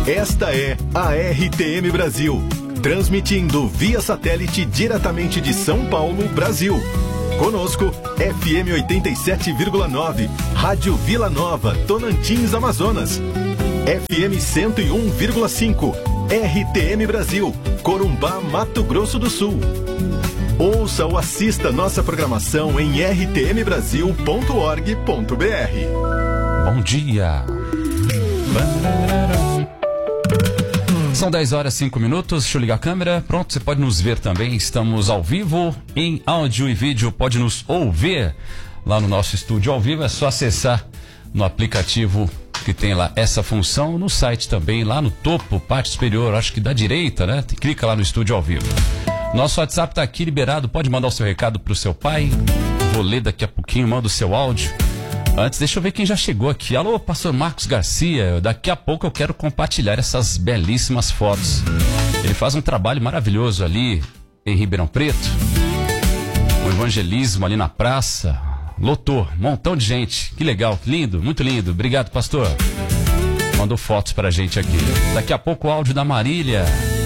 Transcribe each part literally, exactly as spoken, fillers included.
Esta é a R T M Brasil, transmitindo via satélite diretamente de São Paulo, Brasil. Conosco, F M oitenta e sete vírgula nove, Rádio Vila Nova, Tonantins, Amazonas. F M cento e um vírgula cinco, R T M Brasil, Corumbá, Mato Grosso do Sul. Ouça ou assista nossa programação em r t m brasil ponto org ponto b r. Bom dia. São dez horas e cinco minutos, deixa eu ligar a câmera. Pronto, você pode nos ver também, estamos ao vivo, em áudio e vídeo, pode nos ouvir lá no nosso estúdio ao vivo, é só acessar no aplicativo que tem lá essa função, no site também, lá no topo, parte superior, acho que da direita, né? Clica lá no estúdio ao vivo. Nosso WhatsApp tá aqui liberado, pode mandar o seu recado pro seu pai, vou ler daqui a pouquinho, manda o seu áudio. Antes, deixa eu ver quem já chegou aqui. Alô, pastor Marcos Garcia, daqui a pouco eu quero compartilhar essas belíssimas fotos. Ele faz um trabalho maravilhoso ali em Ribeirão Preto, um evangelismo ali na praça, lotou, um montão de gente, que legal, que lindo, muito lindo, obrigado pastor. Mandou fotos pra gente aqui. Daqui a pouco o áudio da Marília,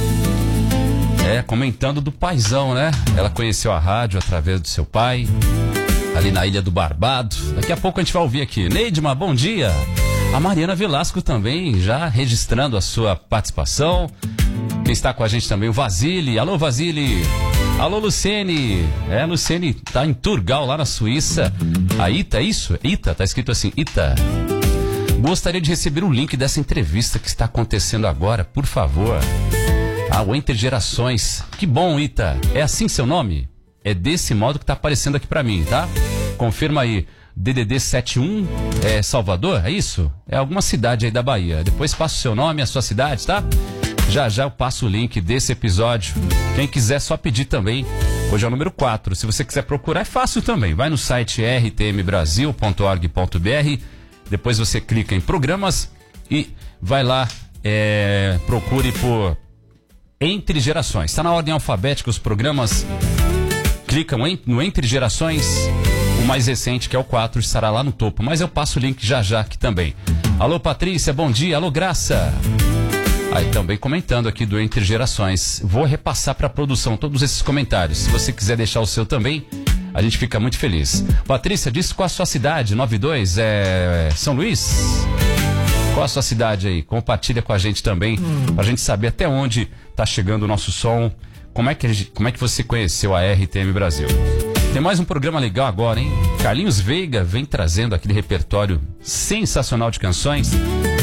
é, comentando do paizão, né? Ela conheceu a rádio através do seu pai, ali na Ilha do Barbado. Daqui a pouco a gente vai ouvir aqui. Neidma, bom dia. A Mariana Velasco também já registrando a sua participação. Quem está com a gente também, o Vasile. Alô, Vasile. Alô, Luciene. É, Luciene tá em Turgal, lá na Suíça. A Ita, é isso? Ita, tá escrito assim, Ita. Gostaria de receber o link dessa entrevista que está acontecendo agora, por favor. Ah, o Entre Gerações. Que bom, Ita. É assim seu nome? É desse modo que tá aparecendo aqui pra mim, tá? Confirma aí. D D D setenta e um, é Salvador, é isso? É alguma cidade aí da Bahia. Depois passa o seu nome, a sua cidade, tá? Já já eu passo o link desse episódio. Quem quiser só pedir também. Hoje é o número quatro. Se você quiser procurar, é fácil também. Vai no site r t m brasil ponto org ponto b r. Depois você clica em programas e vai lá, é, procure por Entre Gerações. Está na ordem alfabética os programas. Clicam em, no Entre Gerações, o mais recente, que é o quatro, estará lá no topo. Mas eu passo o link já já aqui também. Alô, Patrícia, bom dia. Alô, Graça. Aí também comentando aqui do Entre Gerações. Vou repassar para a produção todos esses comentários. Se você quiser deixar o seu também, a gente fica muito feliz. Patrícia, diz qual a sua cidade? noventa e dois, é São Luís? Qual a sua cidade aí? Compartilha com a gente também, pra gente saber até onde tá chegando o nosso som. Como é que, a gente, como é que você conheceu a R T M Brasil? Tem mais um programa legal agora, hein? Carlinhos Veiga vem trazendo aquele repertório sensacional de canções.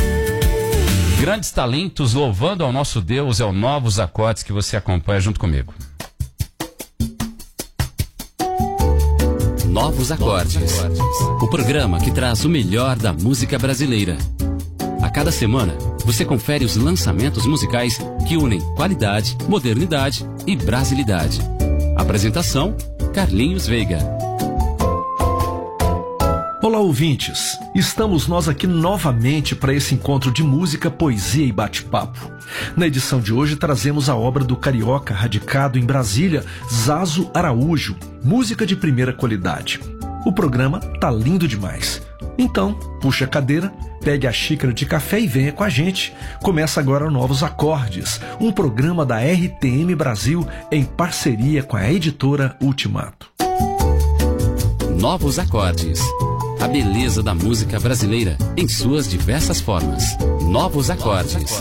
Grandes talentos louvando ao nosso Deus, é o Novos Acordes que você acompanha junto comigo. Novos Acordes, o programa que traz o melhor da música brasileira. A cada semana, você confere os lançamentos musicais que unem qualidade, modernidade e brasilidade. Apresentação, Carlinhos Veiga. Olá, ouvintes. Estamos nós aqui novamente para esse encontro de música, poesia e bate-papo. Na edição de hoje trazemos a obra do carioca radicado em Brasília, Zazo Araújo, música de primeira qualidade. O programa tá lindo demais. Então, puxa a cadeira, pegue a xícara de café e venha com a gente. Começa agora Novos Acordes, um programa da R T M Brasil em parceria com a editora Ultimato. Novos Acordes, a beleza da música brasileira em suas diversas formas. Novos Acordes.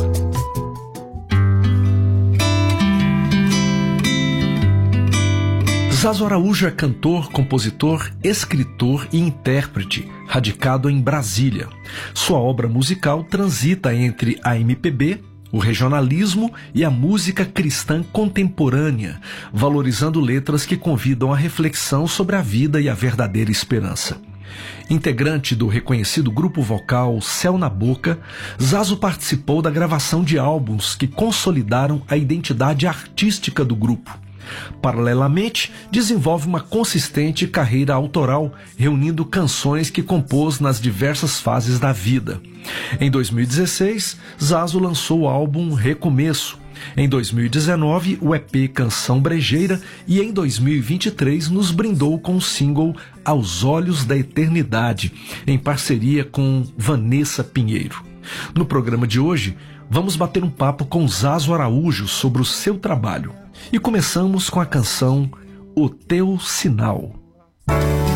Zazo Araújo é cantor, compositor, escritor e intérprete, radicado em Brasília. Sua obra musical transita entre a M P B, o regionalismo e a música cristã contemporânea, valorizando letras que convidam à reflexão sobre a vida e a verdadeira esperança. Integrante do reconhecido grupo vocal Céu na Boca, Zazo participou da gravação de álbuns que consolidaram a identidade artística do grupo. Paralelamente, desenvolve uma consistente carreira autoral, reunindo canções que compôs nas diversas fases da vida. Em dois mil e dezesseis, Zazo lançou o álbum Recomeço. Em dois mil e dezenove, o E P Canção Brejeira, e em dois mil e vinte e três nos brindou com o single Aos Olhos da Eternidade, em parceria com Vanessa Pinheiro. No programa de hoje, vamos bater um papo com Zazo Araújo sobre o seu trabalho. E começamos com a canção O Teu Sinal.